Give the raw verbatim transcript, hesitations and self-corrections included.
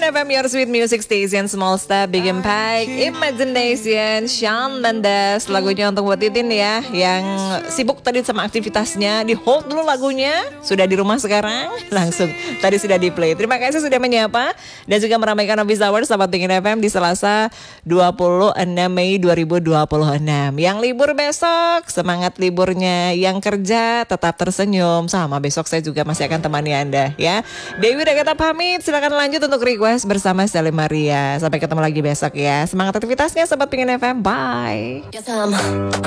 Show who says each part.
Speaker 1: F M, your sweet music station, small step, big impact, imagination. Shawn Mendes, lagunya untuk buat Titin ya, yang sibuk tadi sama aktivitasnya. Di hold dulu lagunya, sudah di rumah sekarang, langsung tadi sudah di play. Terima kasih sudah menyapa dan juga meramaikan Office Hour sahabat Pingin F M di Selasa dua puluh enam Mei dua ribu dua puluh enam. Yang libur besok, semangat liburnya. Yang kerja tetap tersenyum. Sama besok saya juga masih akan temani Anda ya. Dewi udah kata pamit, silakan lanjut untuk request bersama Sally Maria. Sampai ketemu lagi besok ya. Semangat aktivitasnya sahabat Pingin F M. Bye.